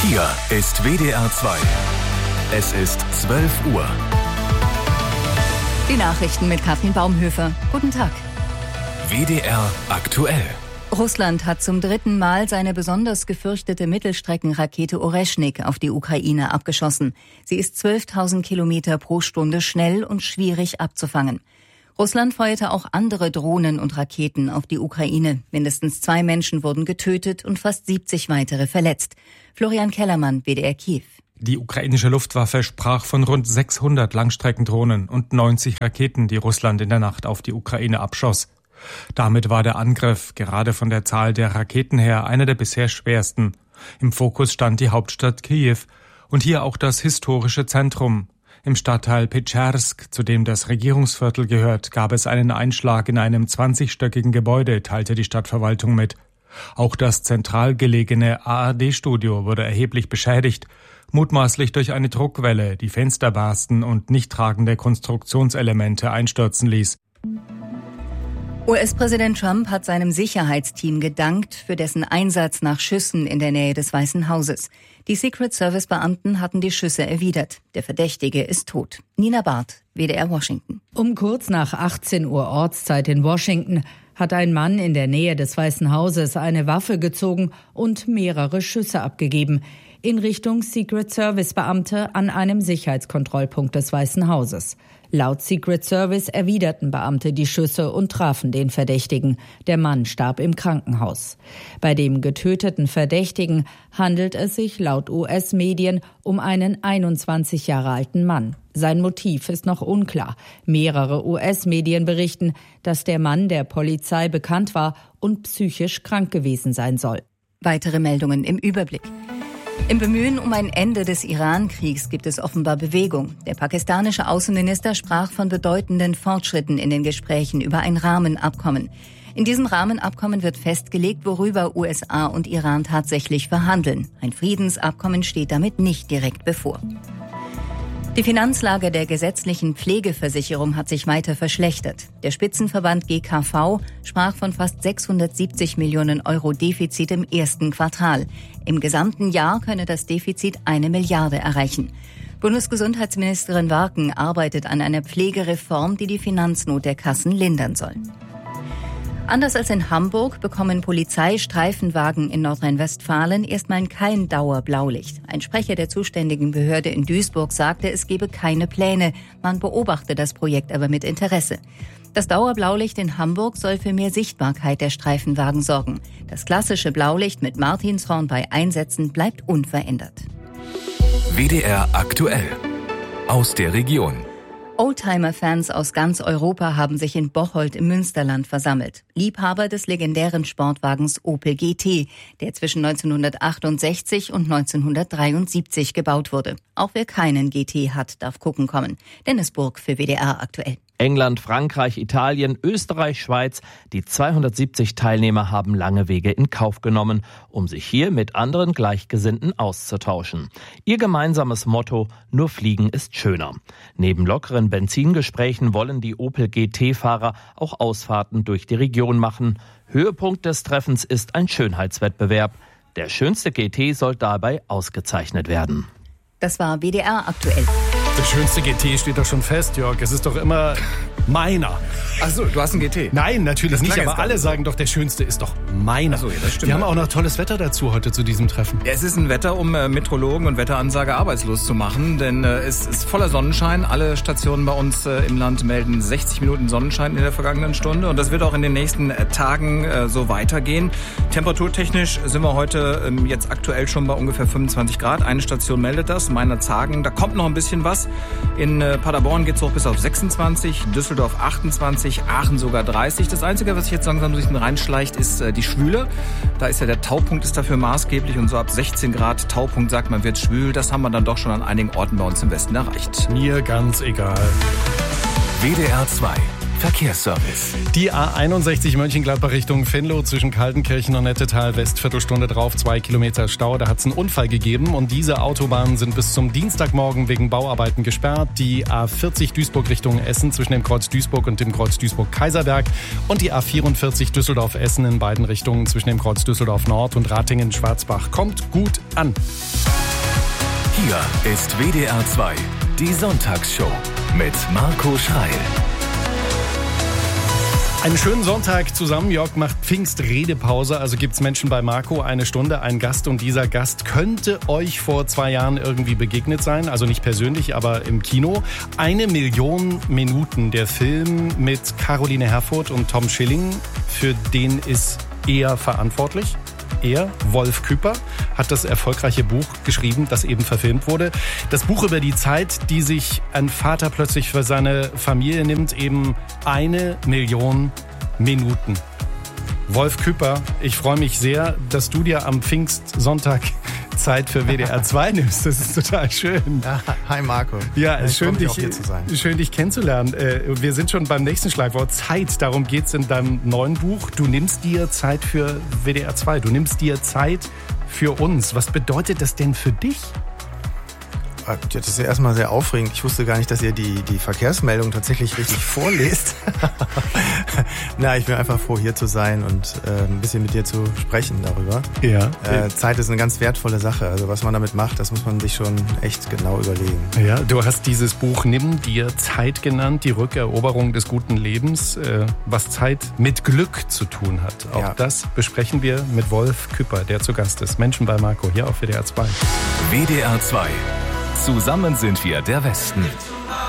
Hier ist WDR 2. Es ist 12 Uhr. Die Nachrichten mit Katrin Baumhöfer. Guten Tag. WDR aktuell. Russland hat zum 3. Mal seine besonders gefürchtete Mittelstreckenrakete Oreschnik auf die Ukraine abgeschossen. Sie ist 12.000 Kilometer pro Stunde schnell und schwierig abzufangen. Russland feuerte auch andere Drohnen und Raketen auf die Ukraine. Mindestens 2 Menschen wurden getötet und fast 70 weitere verletzt. Florian Kellermann, WDR Kiew. Die ukrainische Luftwaffe sprach von rund 600 Langstreckendrohnen und 90 Raketen, die Russland in der Nacht auf die Ukraine abschoss. Damit war der Angriff, gerade von der Zahl der Raketen her, einer der bisher schwersten. Im Fokus stand die Hauptstadt Kiew und hier auch das historische Zentrum. Im Stadtteil Petschersk, zu dem das Regierungsviertel gehört, gab es einen Einschlag in einem 20-stöckigen Gebäude, teilte die Stadtverwaltung mit. Auch das zentral gelegene ARD-Studio wurde erheblich beschädigt, mutmaßlich durch eine Druckwelle, die Fenster barsten und nicht tragende Konstruktionselemente einstürzen ließ. US-Präsident Trump hat seinem Sicherheitsteam gedankt für dessen Einsatz nach Schüssen in der Nähe des Weißen Hauses. Die Secret-Service-Beamten hatten die Schüsse erwidert. Der Verdächtige ist tot. Nina Barth, WDR Washington. Um kurz nach 18 Uhr Ortszeit in Washington hat ein Mann in der Nähe des Weißen Hauses eine Waffe gezogen und mehrere Schüsse abgegeben in Richtung Secret-Service-Beamte an einem Sicherheitskontrollpunkt des Weißen Hauses. Laut Secret Service erwiderten Beamte die Schüsse und trafen den Verdächtigen. Der Mann starb im Krankenhaus. Bei dem getöteten Verdächtigen handelt es sich laut US-Medien um einen 21 Jahre alten Mann. Sein Motiv ist noch unklar. Mehrere US-Medien berichten, dass der Mann der Polizei bekannt war und psychisch krank gewesen sein soll. Weitere Meldungen im Überblick. Im Bemühen um ein Ende des Iran-Kriegs gibt es offenbar Bewegung. Der pakistanische Außenminister sprach von bedeutenden Fortschritten in den Gesprächen über ein Rahmenabkommen. In diesem Rahmenabkommen wird festgelegt, worüber USA und Iran tatsächlich verhandeln. Ein Friedensabkommen steht damit nicht direkt bevor. Die Finanzlage der gesetzlichen Pflegeversicherung hat sich weiter verschlechtert. Der Spitzenverband GKV sprach von fast 670 Millionen Euro Defizit im ersten Quartal. Im gesamten Jahr könne das Defizit 1 Milliarde erreichen. Bundesgesundheitsministerin Warken arbeitet an einer Pflegereform, die die Finanznot der Kassen lindern soll. Anders als in Hamburg bekommen Polizeistreifenwagen in Nordrhein-Westfalen erstmal kein Dauerblaulicht. Ein Sprecher der zuständigen Behörde in Duisburg sagte, es gebe keine Pläne. Man beobachte das Projekt aber mit Interesse. Das Dauerblaulicht in Hamburg soll für mehr Sichtbarkeit der Streifenwagen sorgen. Das klassische Blaulicht mit Martinshorn bei Einsätzen bleibt unverändert. WDR aktuell. Aus der Region. Oldtimer-Fans aus ganz Europa haben sich in Bocholt im Münsterland versammelt. Liebhaber des legendären Sportwagens Opel GT, der zwischen 1968 und 1973 gebaut wurde. Auch wer keinen GT hat, darf gucken kommen. Dennis Burg für WDR aktuell. England, Frankreich, Italien, Österreich, Schweiz. Die 270 Teilnehmer haben lange Wege in Kauf genommen, um sich hier mit anderen Gleichgesinnten auszutauschen. Ihr gemeinsames Motto: Nur Fliegen ist schöner. Neben lockeren Benzingesprächen wollen die Opel GT-Fahrer auch Ausfahrten durch die Region machen. Höhepunkt des Treffens ist ein Schönheitswettbewerb. Der schönste GT soll dabei ausgezeichnet werden. Das war WDR aktuell. Der schönste GT steht doch schon fest, Jörg. Es ist doch immer meiner. Achso, du hast einen GT? Nein, natürlich nicht, aber alle sagen doch, der schönste ist doch meiner. Achso, ja, das stimmt. Wir haben auch noch tolles Wetter dazu heute zu diesem Treffen. Ja, es ist ein Wetter, um Meteorologen und Wetteransage arbeitslos zu machen, denn es ist voller Sonnenschein. Alle Stationen bei uns im Land melden 60 Minuten Sonnenschein in der vergangenen Stunde und das wird auch in den nächsten Tagen so weitergehen. Temperaturtechnisch sind wir heute jetzt aktuell schon bei ungefähr 25 Grad. Eine Station meldet das, Meinerzhagen. Da kommt noch ein bisschen was. In Paderborn geht es hoch bis auf 26, Düsseldorf 28, Aachen sogar 30. Das Einzige, was sich jetzt langsam durch den reinschleicht, ist die Schwüle. Da ist ja der Taupunkt ist dafür maßgeblich und so ab 16 Grad Taupunkt sagt man, wird schwül. Das haben wir dann doch schon an einigen Orten bei uns im Westen erreicht. Mir ganz egal. WDR 2 Verkehrsservice. Die A61 Mönchengladbach Richtung Venlo zwischen Kaltenkirchen und Nettetal West, Viertelstunde drauf, 2 Kilometer Stau. Da hat es einen Unfall gegeben und diese Autobahnen sind bis zum Dienstagmorgen wegen Bauarbeiten gesperrt. Die A40 Duisburg Richtung Essen zwischen dem Kreuz Duisburg und dem Kreuz Duisburg-Kaiserberg und die A44 Düsseldorf-Essen in beiden Richtungen zwischen dem Kreuz Düsseldorf Nord und Ratingen-Schwarzbach. Kommt gut an. Hier ist WDR 2, die Sonntagsshow mit Marco Schreil. Einen schönen Sonntag zusammen. Jörg macht Pfingstredepause, also gibt's Menschen bei Marco, eine Stunde, ein Gast. Und dieser Gast könnte euch vor 2 Jahren irgendwie begegnet sein. Also nicht persönlich, aber im Kino. 1 Million Minuten, der Film mit Caroline Herfurth und Tom Schilling. Für den ist er verantwortlich. Er, Wolf Küpper, hat das erfolgreiche Buch geschrieben, das eben verfilmt wurde. Das Buch über die Zeit, die sich ein Vater plötzlich für seine Familie nimmt, eben 1 Million Minuten. Wolf Küpper, ich freue mich sehr, dass du dir am Pfingstsonntag Zeit für WDR 2 nimmst. Das ist total schön. Ja, hi Marco. Ja, es ist schön, schön, dich kennenzulernen. Wir sind schon beim nächsten Schlagwort. Zeit, darum geht es in deinem neuen Buch. Du nimmst dir Zeit für WDR 2. Du nimmst dir Zeit für uns. Was bedeutet das denn für dich? Das ist ja erstmal sehr aufregend. Ich wusste gar nicht, dass ihr die Verkehrsmeldung tatsächlich richtig vorlest. Na, ich bin einfach froh, hier zu sein und ein bisschen mit dir zu sprechen darüber. Ja. Zeit ist eine ganz wertvolle Sache. Also was man damit macht, das muss man sich schon echt genau überlegen. Ja, du hast dieses Buch Nimm dir Zeit genannt, die Rückeroberung des guten Lebens, was Zeit mit Glück zu tun hat. Auch das besprechen wir mit Wolf Küpper, der zu Gast ist. Menschen bei Marco, hier auf WDR 2. WDR 2. Zusammen sind wir der Westen.